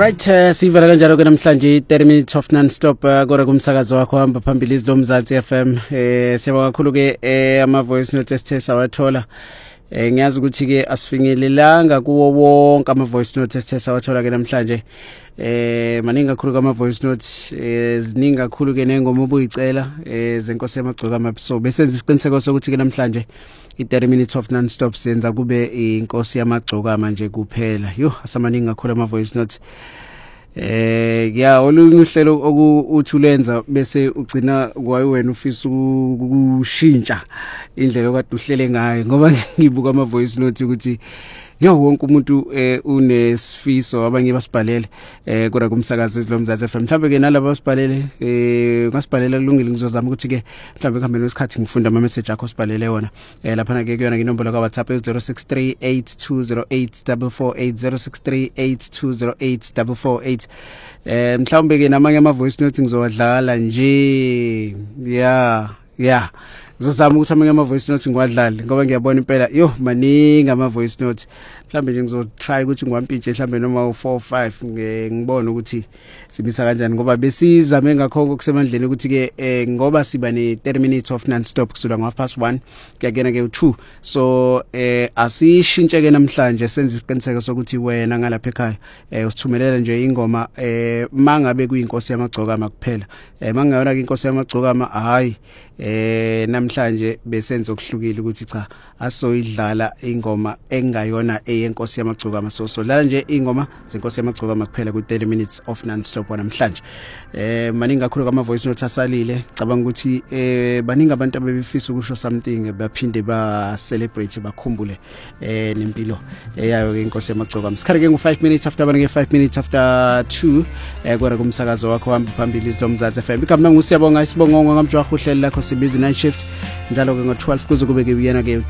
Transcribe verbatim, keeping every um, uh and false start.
Right, uh, sivela kanjalo ke namhlanje thirty minutes of non-stop uh, kodwa kumsakazo wakho hamba phambili izilomzansi F M. Eh siyabonga kakhulu ke eh, ama voice notes esithe sawathola. Eh ngiyazi ukuthi ke asifinyelelanga kuwo wonke ama voice notes esithe sawathola ke namhlanje. Eh maningi kakhulu ama voice notes eh ziningi kakhulu ke nengoma obuyicela eh zenkosi yamagcoka amabiso bese isiqiniseko sokuthi ke namhlanje i thirty minutes of non-stop senza kube inkosi yamagcoka manje kuphela. Yo asamaningi kakhulu ama voice notes. Eh ya olunye uhlelo okuthulenza bese ugcina kwaye wena ufisa ukushintsha indlela okade uhlele ngayo ngoba ngibuka ama voice notes ukuthi yo wonke umuntu eh unesifiso abanye basibhalele eh kodwa kumsakazo izilomzansi F M mhlawumbe ke nalabo basibhalele eh ngasibhalela kulungile ngizozama ukuthi ke mhlawumbe kuhambeni wesikhathi ngifunda ama message akho sibhalele wona eh lapha na ke kuyona inombolo ka WhatsApp zero six three eight two zero eight four four eight zero six three eight two zero eight four four eight eh mhlawumbe ke namanye ama voice notes ngizowadlala nje yeah yeah ngizozama ukuthi amanye ama voice notes ngiwadlale ngoba ngiyabona impela yo maningi ama voice notes mhlambe nje ngizotry ukuthi ngiwampintshe mhlambe noma u four five ngibone ukuthi sibisa kanjani ngoba besizame ngakho okusemandleni ukuthi ke eh, ngoba siba ne thirty minutes of non-stop kusuka ngo half past one kuyagena ke u two so eh asishintshe ke namhlanje senze isiqiniseko sokuthi wena ngalapha ekhaya eh usithumelela nje ingoma eh mangabe kuyinkosi yamagcoka makuphela eh mangayona ke inkosi yamagcoka ama hayi eh namhlanje besenze okuhlukile ukuthi cha asoyidlala ingoma engayona eyenkosi yamagcoka amasoso dlala nje ingoma zenkosi yamagcoka makuphela ku thirty minutes of non-stop namhlanje eh maningi kakhulu ama voice notes asalile cabanga ukuthi eh baningi abantu abebefisa ukusho something baphinde ba celebrate bakhumbule eh nempilo eyayo ke inkosi yamagcoka msikhathi ke ngu five minutes after bani ke five minutes after two eh kodwa kumsakazo wakho hamba phambili izilomzansi F M igama ngusiyabonga isibongo ngamjwa uhlelo lakho sibizi night shift njalo ke ngo twelve kuze kube ke uyena ke